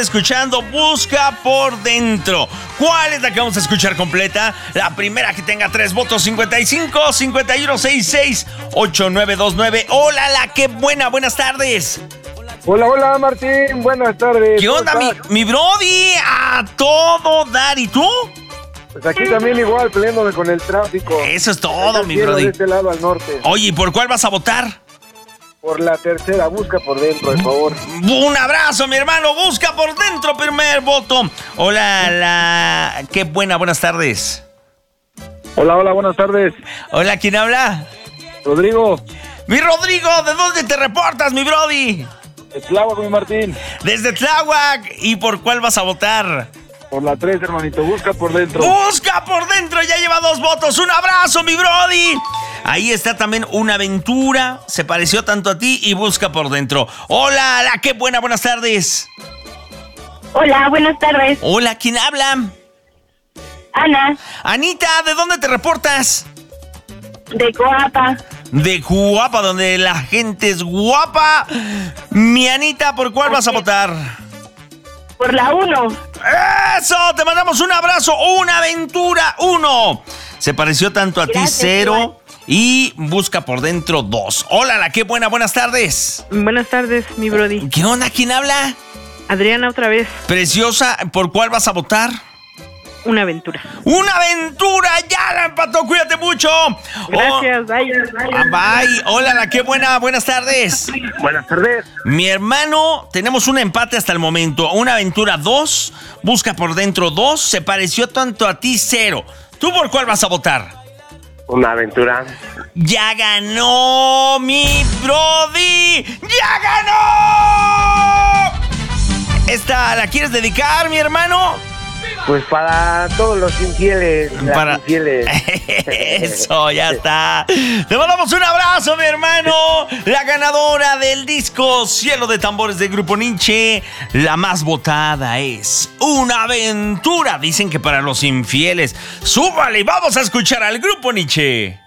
escuchando Busca por Dentro. ¿Cuál es la que vamos a escuchar completa? La primera que tenga 3 votos, 55 51 66 8929. Hola, la que buena, buenas tardes. Hola, Martín, buenas tardes. ¿Qué onda, mi brody? A todo dar, ¿y tú? Pues aquí también igual, peleándome con el tráfico. Eso es todo, mi brody. De este lado al norte. Oye, ¿y por cuál vas a votar? Por la tercera, Busca por Dentro, por favor. Un abrazo, mi hermano, Busca por Dentro, primer voto. Hola, qué buena, buenas tardes. Hola, buenas tardes. Hola, ¿quién habla? Rodrigo. Mi Rodrigo, ¿de dónde te reportas, mi brody? De Tláhuac, mi Martín. Desde Tláhuac. ¿Y por cuál vas a votar? Por la 3, hermanito, Busca por Dentro. Busca por Dentro, ya lleva 2 votos. Un abrazo, mi brody. Ahí está también Una Aventura, se pareció tanto a ti, y Busca por Dentro. Hola, la qué buena, buenas tardes. Hola, buenas tardes. Hola, ¿quién habla? Ana, Anita, ¿de dónde te reportas? de Coapa. De Guapa, donde la gente es guapa. Mi Anita, ¿por cuál vas a votar? Por la 1. ¡Eso! Te mandamos un abrazo. Una Aventura 1. Se pareció tanto a ti, 0. Y Busca por Dentro, 2. Hola, la qué buena, buenas tardes. Buenas tardes, mi brody. ¿Qué onda? ¿Quién habla? Adriana otra vez. Preciosa, ¿por cuál vas a votar? Una Aventura. ¡Una Aventura! ¡Ya la empató! ¡Cuídate mucho! Gracias, bye. Bye. Hola, la qué buena, buenas tardes. Buenas tardes. Mi hermano, tenemos un empate hasta el momento. Una Aventura 2, Busca por Dentro 2, se pareció tanto a ti, 0. ¿Tú por cuál vas a votar? Una Aventura. ¡Ya ganó mi brody! ¡Ya ganó! ¿Esta la quieres dedicar, mi hermano? Pues para todos los infieles. Para... infieles. Eso, ya está. Te mandamos un abrazo, mi hermano. La ganadora del disco Cielo de Tambores de Grupo Nietzsche, la más votada es Una Aventura. Dicen que para los infieles. Súbale, vamos a escuchar al Grupo Nietzsche.